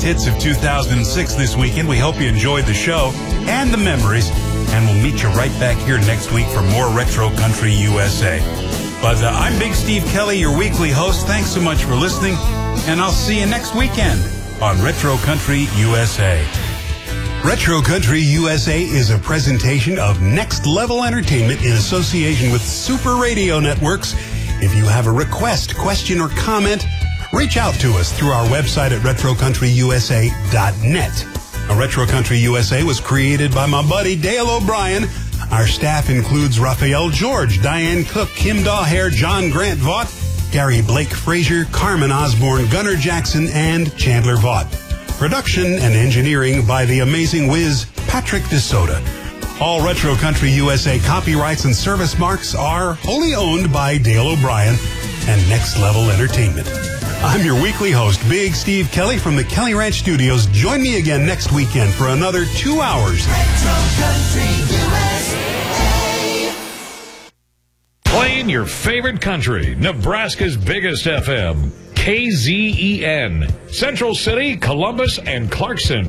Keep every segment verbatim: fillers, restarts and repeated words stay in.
hits of two thousand six this weekend. We hope you enjoyed the show and the memories, and we'll meet you right back here next week for more Retro Country U S A. But uh, I'm Big Steve Kelly, your weekly host. Thanks so much for listening, and I'll see you next weekend on Retro Country U S A. Retro Country U S A is a presentation of Next Level Entertainment in association with Super Radio Networks. If you have a request, question, or comment, reach out to us through our website at retro country u s a dot net. Now, Retro Country U S A was created by my buddy Dale O'Brien. Our staff includes Raphael George, Diane Cook, Kim Daugherty, John Grant Vaught, Gary Blake Frazier, Carmen Osborne, Gunnar Jackson, and Chandler Vaught. Production and engineering by the amazing whiz Patrick DeSoto. All Retro Country U S A copyrights and service marks are wholly owned by Dale O'Brien and Next Level Entertainment. I'm your weekly host, Big Steve Kelly from the Kelly Ranch Studios. Join me again next weekend for another two hours. Retro Country U S A. Playing your favorite country, Nebraska's biggest F M. K Z E N, Central City, Columbus, and Clarkson.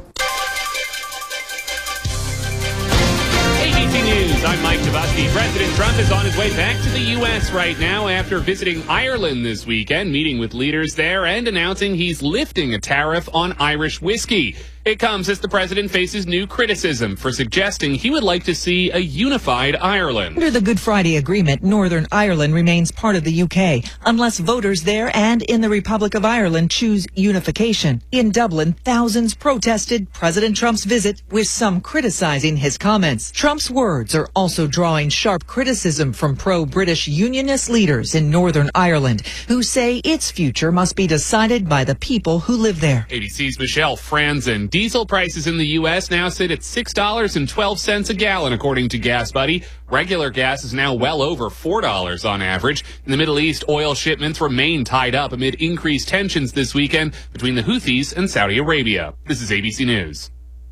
A B C News, I'm Mike Tabusky. President Trump is on his way back to the U S right now after visiting Ireland this weekend, meeting with leaders there and announcing he's lifting a tariff on Irish whiskey. It comes as the president faces new criticism for suggesting he would like to see a unified Ireland. Under the Good Friday Agreement, Northern Ireland remains part of the U K, unless voters there and in the Republic of Ireland choose unification. In Dublin, thousands protested President Trump's visit, with some criticizing his comments. Trump's words are also drawing sharp criticism from pro-British unionist leaders in Northern Ireland, who say its future must be decided by the people who live there. A B C's Michelle Franzen. Diesel prices in the U S now sit at six dollars and twelve cents a gallon, according to Gas Buddy. Regular gas is now well over four dollars on average. In the Middle East, oil shipments remain tied up amid increased tensions this weekend between the Houthis and Saudi Arabia. This is A B C News.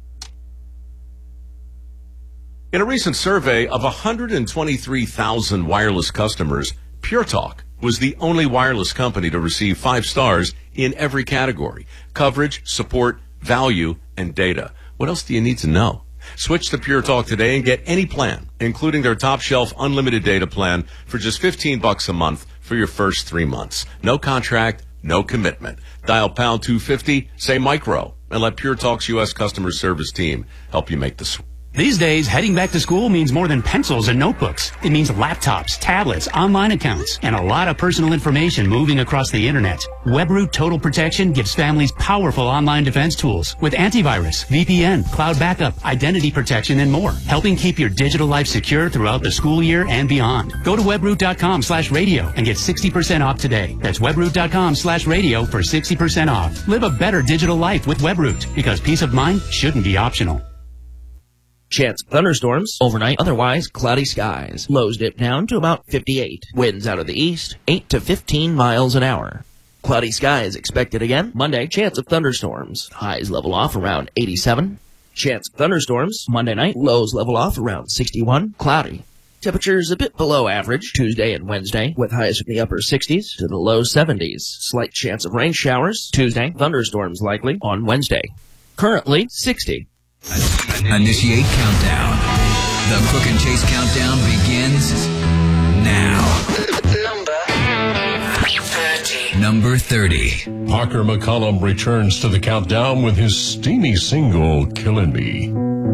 In a recent survey of one hundred twenty-three thousand wireless customers, Pure Talk was the only wireless company to receive five stars in every category: coverage, support, value, and data. What else do you need to know? Switch to Pure Talk today and get any plan, including their top shelf unlimited data plan, for just fifteen bucks a month for your first three months. No contract, no commitment. Dial pound two fifty, say micro, and let Pure Talk's U S customer service team help you make the switch. These days, heading back to school means more than pencils and notebooks. It means laptops, tablets, online accounts, and a lot of personal information moving across the internet. WebRoot Total Protection gives families powerful online defense tools with antivirus, V P N, cloud backup, identity protection, and more, helping keep your digital life secure throughout the school year and beyond. Go to webroot.com slash radio and get sixty percent off today. That's webroot.com slash radio for sixty percent off. Live a better digital life with WebRoot, because peace of mind shouldn't be optional. Chance of thunderstorms. Overnight, otherwise cloudy skies. Lows dip down to about fifty-eight. Winds out of the east, eight to fifteen miles an hour. Cloudy skies expected again. Monday, chance of thunderstorms. Highs level off around eighty-seven. Chance of thunderstorms. Monday night, lows level off around sixty-one. Cloudy. Temperatures a bit below average Tuesday and Wednesday, with highs in the upper sixties to the low seventies. Slight chance of rain showers Tuesday. Thunderstorms likely on Wednesday. Currently sixty. Initiate countdown. The Crook and Chase countdown begins now. Number thirty. Number thirty. Parker McCollum returns to the countdown with his steamy single, Killin' Me.